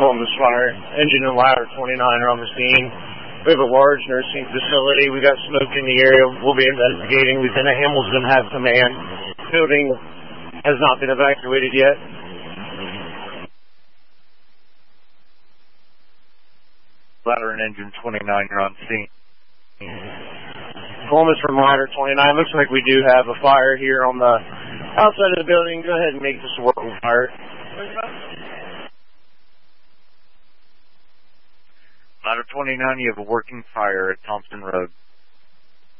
Columbus Fire. Engine and ladder 29 are on the scene. We have a large nursing facility. We got smoke in the area. We'll be investigating. Lieutenant Hamill's going to have command. Building has not been evacuated yet. Ladder and engine 29 are on scene. Columbus from ladder 29. Looks like we do have a fire here on the outside of the building. Go ahead and make this a working fire. Ladder 29, you have a working fire at Thompson Road.